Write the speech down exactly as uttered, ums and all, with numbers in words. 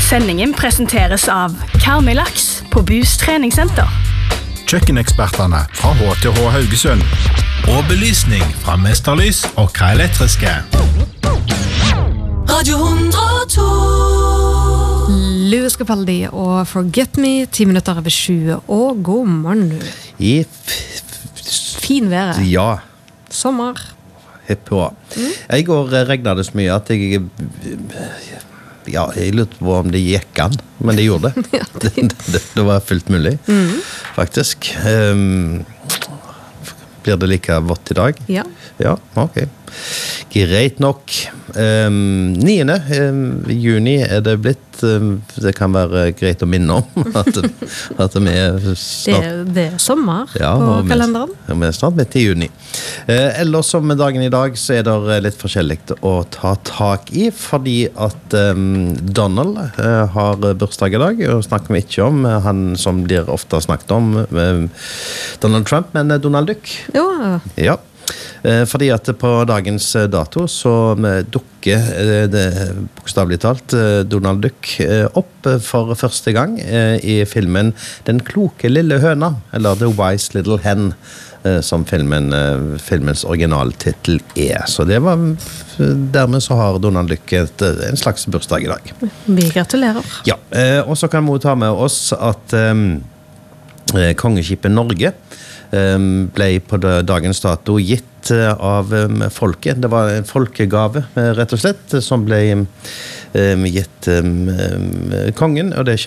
Sendingen presenteres av Karmøy-laks på Boost treningssenter. Kjøkkenekspertene fra H T H Haugesund. Og belysning fra Mesterlys og K Elektriske. Radio hundre og to. Louis Capaldi og Forget Me, ti minutter over sju, og god morgen. I Fin været. Ja. Sommer. Hipp på. Mm. I går regnet det så mye at jeg ja, jeg lurte på om det gikk an, men det gjorde det. ja, det, det, det var fullt mulig, mm. faktisk. Um, blir det like vått i dag? Ja. Ja, ok. Greit nok. Um, niende um, juni er det blitt. Um, det kan være greit å minne om at, at vi er snart... Det, det er sommer ja, på vi, kalenderen. Ja, vi er snart midt i juni. Uh, ellers som dagen i dag så er det litt forskjellig å ta tak i, fordi at um, Donald uh, har bursdag i dag, og snakker vi ikke om uh, han som blir ofte snakket om, uh, Donald Trump, men uh, Donald Duck. Jo. Ja. Fordi at på dagens dato så dukker det bokstavelig talt Donald Duck opp for første gang i filmen Den kloke lille høna, eller The Wise Little Hen, som filmen, filmens originaltitel er. Så det var, dermed så har Donald Duck et, en slags bursdag i dag. Vi gratulerer. Ja, og så kan vi ta med oss at um, Kongeskipet Norge ble på dagens dato gitt av folket. Det var en folkegave, rett og slett, som ble gitt kongen, og det